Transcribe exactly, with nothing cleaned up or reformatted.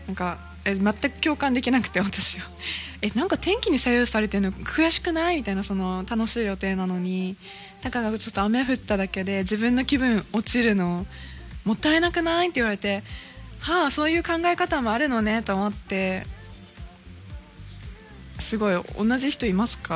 なんかえ全く共感できなくて、私はえなんか天気に左右されてるの悔しくないみたいな、その楽しい予定なのにたかがちょっと雨降っただけで自分の気分落ちるのもったいなくないって言われて、はあそういう考え方もあるのねと思って、すごい同じ人いますか？